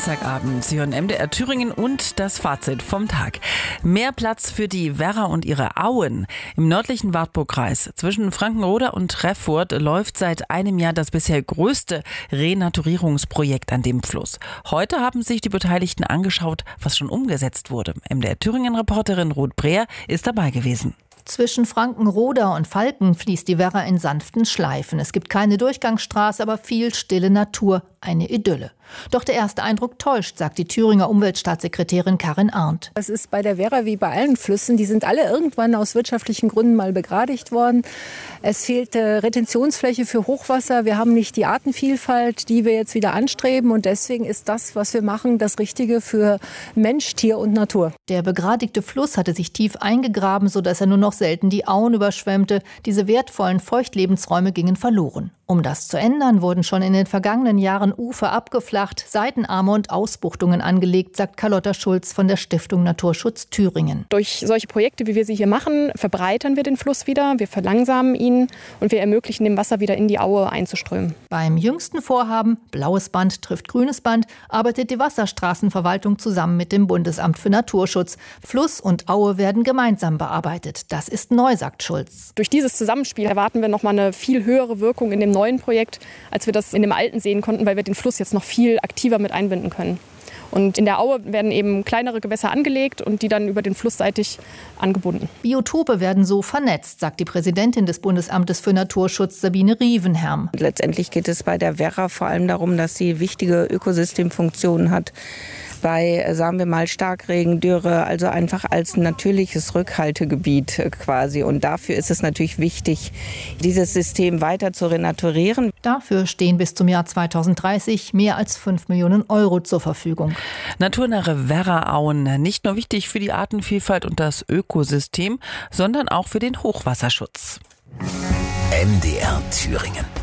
Dienstagabend. Sie hören MDR Thüringen und das Fazit vom Tag. Mehr Platz für die Werra und ihre Auen. Im nördlichen Wartburgkreis zwischen Frankenroda und Treffurt läuft seit einem Jahr das bisher größte Renaturierungsprojekt an dem Fluss. Heute haben sich die Beteiligten angeschaut, was schon umgesetzt wurde. MDR Thüringen-Reporterin Ruth Breer ist dabei gewesen. Zwischen Frankenroda und Falken fließt die Werra in sanften Schleifen. Es gibt keine Durchgangsstraße, aber viel stille Natur, eine Idylle. Doch der erste Eindruck täuscht, sagt die Thüringer Umweltstaatssekretärin Karin Arndt. Es ist bei der Werra wie bei allen Flüssen, die sind alle irgendwann aus wirtschaftlichen Gründen mal begradigt worden. Es fehlt Retentionsfläche für Hochwasser. Wir haben nicht die Artenvielfalt, die wir jetzt wieder anstreben. Und deswegen ist das, was wir machen, das Richtige für Mensch, Tier und Natur. Der begradigte Fluss hatte sich tief eingegraben, sodass er nur noch selten die Auen überschwemmte. Diese wertvollen Feuchtlebensräume gingen verloren. Um das zu ändern, wurden schon in den vergangenen Jahren Ufer abgeflacht, Seitenarme und Ausbuchtungen angelegt, sagt Carlotta Schulz von der Stiftung Naturschutz Thüringen. Durch solche Projekte, wie wir sie hier machen, verbreitern wir den Fluss wieder, wir verlangsamen ihn und wir ermöglichen dem Wasser wieder in die Aue einzuströmen. Beim jüngsten Vorhaben, Blaues Band trifft Grünes Band, arbeitet die Wasserstraßenverwaltung zusammen mit dem Bundesamt für Naturschutz. Fluss und Aue werden gemeinsam bearbeitet. Das ist neu, sagt Schulz. Durch dieses Zusammenspiel erwarten wir nochmal eine viel höhere Wirkung in dem neuen Projekt, als wir das in dem alten sehen konnten, weil wir den Fluss jetzt noch viel aktiver mit einbinden können. Und in der Aue werden eben kleinere Gewässer angelegt und die dann über den Fluss seitig angebunden. Biotope werden so vernetzt, sagt die Präsidentin des Bundesamtes für Naturschutz Sabine Rievenherm. Letztendlich geht es bei der Werra vor allem darum, dass sie wichtige Ökosystemfunktionen hat. Bei, sagen wir mal, Starkregen, Dürre, also einfach als natürliches Rückhaltegebiet quasi. Und dafür ist es natürlich wichtig, dieses System weiter zu renaturieren. Dafür stehen bis zum Jahr 2030 mehr als 5 Millionen Euro zur Verfügung. Naturnahe Werra-Auen, nicht nur wichtig für die Artenvielfalt und das Ökosystem, sondern auch für den Hochwasserschutz. MDR Thüringen.